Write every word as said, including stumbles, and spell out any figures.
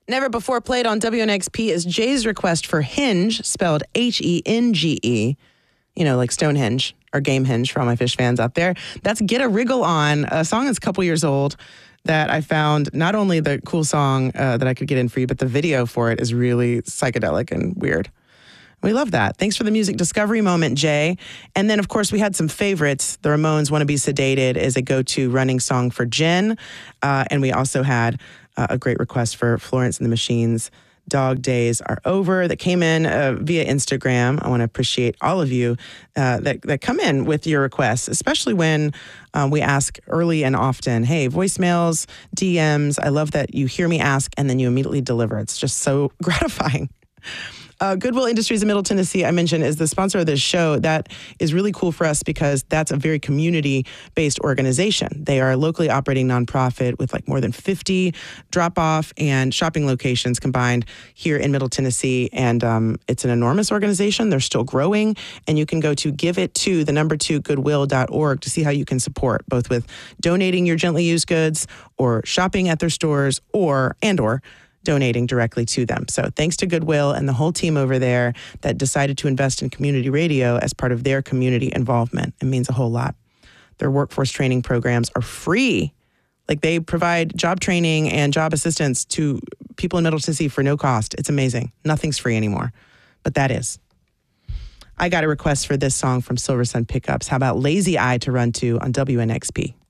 Never before played on W N X P is Jay's request for Hinge, spelled H E N G E. You know, like Stonehenge or Gamehenge for all my fish fans out there. That's Get a Wriggle On, a song that's a couple years old that I found not only the cool song uh, that I could get in for you, but the video for it is really psychedelic and weird. We love that. Thanks for the music discovery moment, Jay. And then, of course, we had some favorites. The Ramones' Wanna Be Sedated is a go-to running song for Jen. Uh, and we also had uh, a great request for Florence and the Machine's Dog Days Are Over that came in uh, via Instagram. I want to appreciate all of you uh, that, that come in with your requests, especially when um, we ask early and often, hey, voicemails, D Ms. I love that you hear me ask and then you immediately deliver. It's just so gratifying. Uh, Goodwill Industries in Middle Tennessee, I mentioned, is the sponsor of this show. That is really cool for us because that's a very community-based organization. They are a locally operating nonprofit with like more than fifty drop-off and shopping locations combined here in Middle Tennessee. And um, it's an enormous organization. They're still growing. And you can go to give it to the number two goodwill dot org to see how you can support, both with donating your gently used goods or shopping at their stores or and or donating directly to them. So thanks to Goodwill and the whole team over there that decided to invest in community radio as part of their community involvement. It means a whole lot. Their workforce training programs are free. Like they provide job training and job assistance to people in Middle Tennessee for no cost. It's amazing. Nothing's free anymore, but that is. I got a request for this song from Silver Sun Pickups. How about Lazy Eye to run to on W N X P?